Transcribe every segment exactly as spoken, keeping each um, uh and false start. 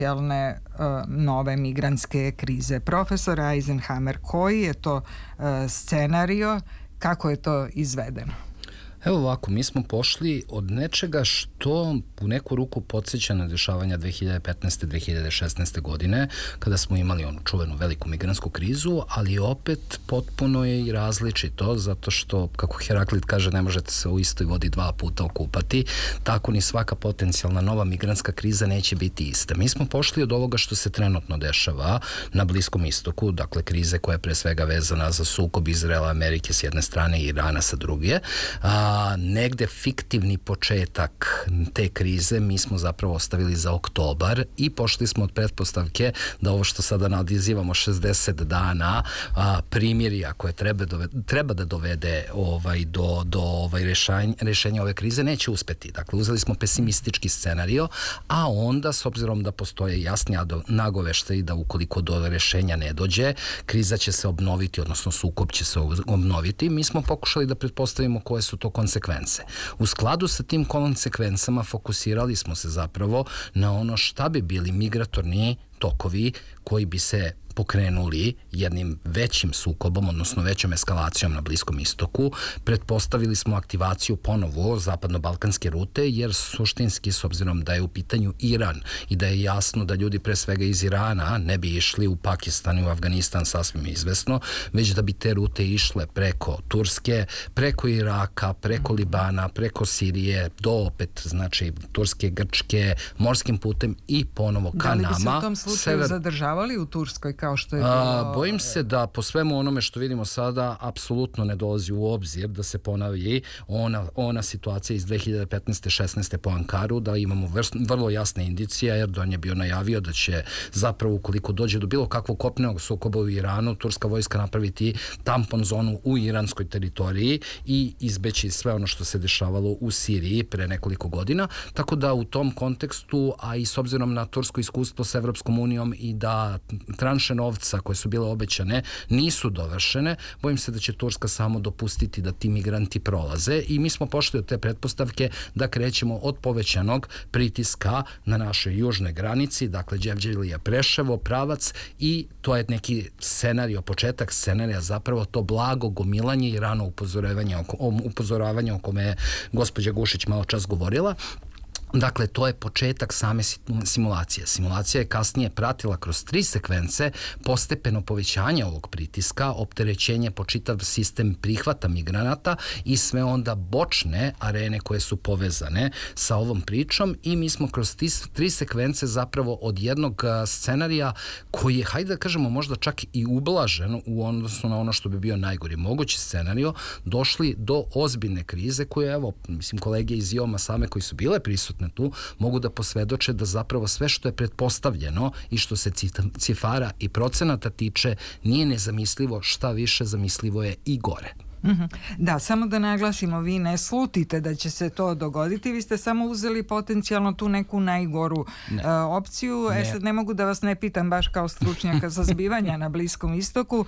nove migrantske krize. Profesor Eisenhammer, koji je to scenario, kako je to izvedeno? Evo ovako, mi smo pošli od nečega što u neku ruku podsjeća na dešavanja dve hiljade petnaeste. dve hiljade šesnaeste. godine, kada smo imali onu čuvenu veliku migrantsku krizu, ali opet potpuno je i različito, zato što, kako Heraklit kaže, ne možete se u istoj vodi dva puta okupati, tako ni svaka potencijalna nova migrantska kriza neće biti ista. Mi smo pošli od ovoga što se trenutno dešava na Bliskom istoku, dakle krize koja je pre svega vezana za sukob Izraela, Amerike s jedne strane i Irana sa druge, a negde fiktivni početak te krize mi smo zapravo ostavili za oktobar i pošli smo od pretpostavke da ovo što sada nadizivamo šezdeset dana a, primirja koje treba, dovede, treba da dovede ovaj, do, do ovaj, rešenja, rešenja ove krize neće uspeti. Dakle, uzeli smo pesimistički scenario, a onda, s obzirom da postoje jasni nagoveštaji da ukoliko do rešenja ne dođe, kriza će se obnoviti, odnosno sukob će se obnoviti. Mi smo pokušali da pretpostavimo koje su to konsekvence. U skladu sa tim konsekvencama fokusirali smo se zapravo na ono šta bi bili migratorni tokovi koji bi se pokrenuli jednim većim sukobom, odnosno većom eskalacijom na Bliskom istoku. Pretpostavili smo aktivaciju ponovo zapadno-balkanske rute, jer suštinski, s obzirom da je u pitanju Iran i da je jasno da ljudi pre svega iz Irana ne bi išli u Pakistan i u Afganistan, sasvim izvesno, već da bi te rute išle preko Turske, preko Iraka, preko Libana, preko Sirije, do opet, znači, Turske, Grčke, morskim putem i ponovo ka nama. Da li bi se u tom slučaju sever... zadržavali u Turskoj kao što je bilo... A, bojim se da po svemu onome što vidimo sada apsolutno ne dolazi u obzir da se ponavi ona, ona situacija iz dve hiljade petnaeste. šesnaeste. po Ankaru, da imamo vrst, vrlo jasne indicije. Erdogan je bio najavio da će zapravo, ukoliko dođe do bilo kakvog kopnenog sukoba u Iranu, turska vojska napraviti tampon zonu u iranskoj teritoriji i izbeći sve ono što se dešavalo u Siriji pre nekoliko godina. Tako da u tom kontekstu, a i s obzirom na tursko iskustvo s Evropskom unijom i da tranše novca koje su bile obećane nisu dovršene, bojim se da će Turska samo dopustiti da ti migranti prolaze i mi smo pošli od te pretpostavke da krećemo od povećanog pritiska na našoj južnoj granici, dakle Đevđelija Preševo, pravac, i to je neki scenario, početak scenarija, zapravo to blago gomilanje i rano upozoravanje, upozoravanje o kome je gospođa Gušić malo čas govorila. Dakle, to je početak same simulacije. Simulacija je kasnije pratila kroz tri sekvence postepeno povećanje ovog pritiska, opterećenje po čitav sistem prihvata migranata i sve onda bočne arene koje su povezane sa ovom pričom, i mi smo kroz tri sekvence zapravo od jednog scenarija koji je, hajde da kažemo, možda čak i ublažen u odnosu na ono što bi bio najgori mogući scenario, došli do ozbiljne krize koje, evo, mislim, kolege iz IOM-a same koji su bile prisutne tu, mogu da posvedoče da zapravo sve što je pretpostavljeno i što se cifara i procenata tiče nije nezamislivo, šta više zamislivo je i gore. Mm-hmm. Da, samo da naglasimo, vi ne slutite da će se to dogoditi, vi ste samo uzeli potencijalno tu neku najgoru uh, opciju. Ne. E sad ne mogu da vas ne pitam baš kao stručnjaka za zbivanja na Bliskom istoku.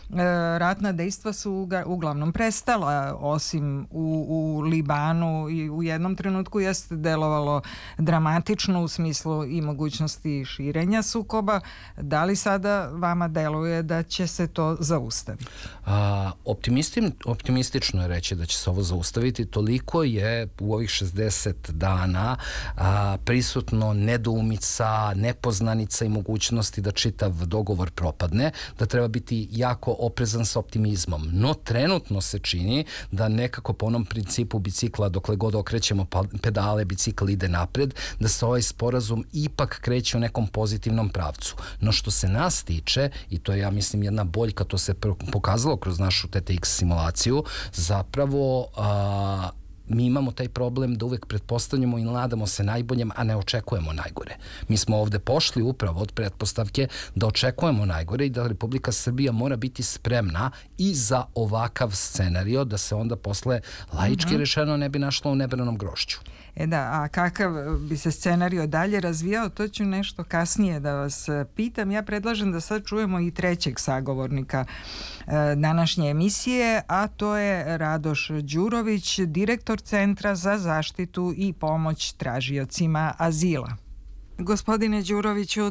Ratna dejstva su uglavnom prestala, osim u, u Libanu, i u jednom trenutku jeste delovalo dramatično u smislu i mogućnosti širenja sukoba. Da li sada vama deluje da će se to zaustaviti? A, optimistim, optimistično je reći da će se ovo zaustaviti. Toliko je u ovih šezdeset dana a, prisutno nedoumica, nepoznanica i mogućnosti da čitav dogovor propadne, da treba biti jako oprezan sa optimizmom. No, trenutno se čini da nekako po onom principu bicikla, dokle god okrećemo pedale, bicikl ide napred, da se ovaj sporazum ipak kreće u nekom pozitivnom pravcu. No, što se nas tiče, i to je, ja mislim, jedna boljka, to se pokazalo kroz našu T T X simulaciju, zapravo a, mi imamo taj problem da uvek pretpostavljamo i nadamo se najboljem, a ne očekujemo najgore. Mi smo ovde pošli upravo od pretpostavke da očekujemo najgore i da Republika Srbija mora biti spremna i za ovakav scenario, da se onda posle laički mm-hmm. rešeno ne bi našlo u nebranom grošću. E da, a kakav bi se scenario dalje razvijao, to ću nešto kasnije da vas pitam. Ja predlažem da sad čujemo i trećeg sagovornika e, današnje emisije, a to je Radoš Đurović, direktor Centra za zaštitu i pomoć tražiocima azila. Gospodine Đuroviću,